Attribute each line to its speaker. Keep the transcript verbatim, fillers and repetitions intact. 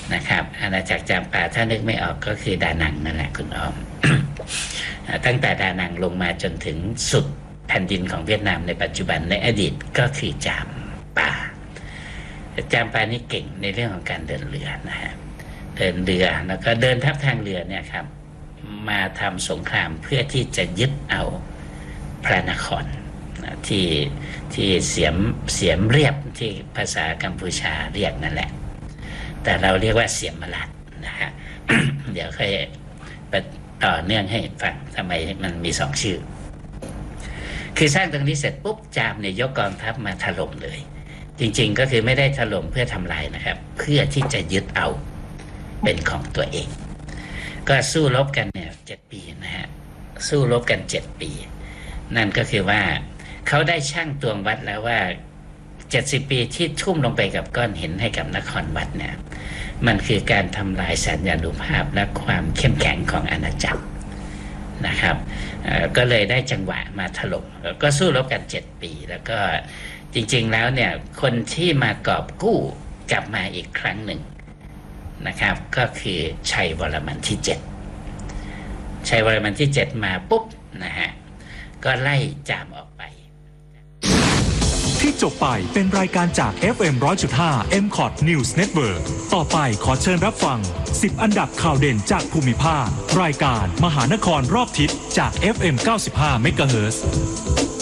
Speaker 1: นะครับอาณาจักรจามปาถ้านึกไม่ออกก็คือดานังนั่นแหละคุณอ้อม ตั้งแต่ดานังลงมาจนถึงสุดแผ่นดินของเวียดนามในปัจจุบันในอดีตก็คือจามปาจามปานี่เก่งในเรื่องของการเดินเรือนะฮะเดินเรือแล้วก็เดินทัพทางเรือเนี่ยครับมาทำสงครามเพื่อที่จะยึดเอาพระนครที่ที่เสียมเสียมเรียบที่ภาษากัมพูชาเรียกนั่นแหละแต่เราเรียกว่าเสียมมลัดนะฮะ เดี๋ยวค่อยต่อเนื่องให้ฟังทำไมมันมีสองชื่อคือสร้างตรงนี้เสร็จปุ๊บจามเนี่ยยกกองทัพมาถล่มเลยจริงๆก็คือไม่ได้ถล่มเพื่อทำลายนะครับเพื่อที่จะยึดเอาเป็นของตัวเองก็สู้รบกันเนี่ยเจ็ดปีนะฮะสู้รบกันเจ็ดปีนั่นก็คือว่าเขาได้ช่างตวงวัดแล้วว่าเจ็ดสิบปีที่ทุ่มลงไปกับก้อนหินให้กับนครวัดเนี่ยมันคือการทำลายสัญญานุภาพและความเข้มแข็งของอาณาจักรนะครับก็เลยได้จังหวะมาถล่มก็สู้รบกันเจ็ดปีแล้วก็จริงๆแล้วเนี่ยคนที่มากอบกู้กลับมาอีกครั้งหนึ่งนะครับก็คือชัยวรมันที่เจ็ดชัยวรมันที่เจ็ดมาปุ๊บนะฮะก็ไล่จามออกไป
Speaker 2: ที่จบไปเป็นรายการจาก เอฟ เอ็ม หนึ่งร้อยจุดห้า เอ็ม คอท News Network ต่อไปขอเชิญรับฟังสิบอันดับข่าวเด่นจากภูมิภาครายการมหานครรอบทิศจาก เอฟ เอ็ม เก้าสิบห้า เมกะเฮิรตซ์